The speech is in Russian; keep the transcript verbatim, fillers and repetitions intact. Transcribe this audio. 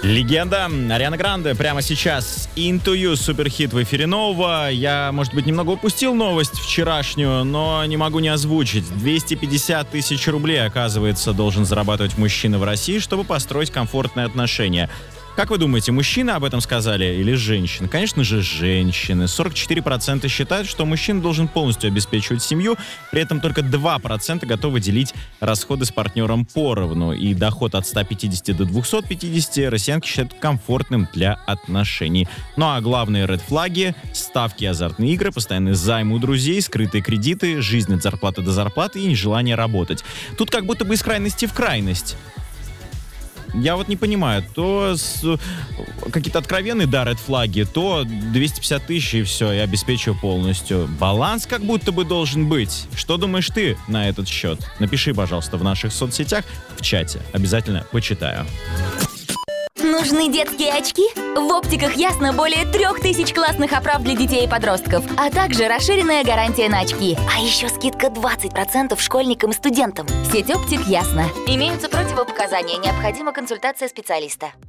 Легенда Ариана Гранде прямо сейчас. Into You, суперхит в эфире Нового. Я, может быть, немного упустил новость вчерашнюю, но не могу не озвучить. двести пятьдесят тысяч рублей, оказывается, должен зарабатывать мужчина в России, чтобы построить комфортные отношения. Как вы думаете, мужчины об этом сказали или женщины? Конечно же, женщины. сорок четыре процента считают, что мужчина должен полностью обеспечивать семью, при этом только два процента готовы делить расходы с партнером поровну. И доход от ста пятидесяти до двухсот пятидесяти россиянки считают комфортным для отношений. Ну а главные ред-флаги — ставки и азартные игры, постоянные займы у друзей, скрытые кредиты, жизнь от зарплаты до зарплаты и нежелание работать. Тут как будто бы из крайности в крайность. Я вот не понимаю, то с, какие-то откровенные, да, ред-флаги, то двести пятьдесят тысяч и все, я обеспечиваю полностью. Баланс как будто бы должен быть. Что думаешь ты на этот счет? Напиши, пожалуйста, в наших соцсетях, в чате. Обязательно почитаю. Нужны детские очки? В оптиках Ясно более трех тысяч классных оправ для детей и подростков, а также расширенная гарантия на очки. А еще скидка двадцать процентов школьникам и студентам. Сеть оптик Ясно. Имеются противопоказания, необходима консультация специалиста.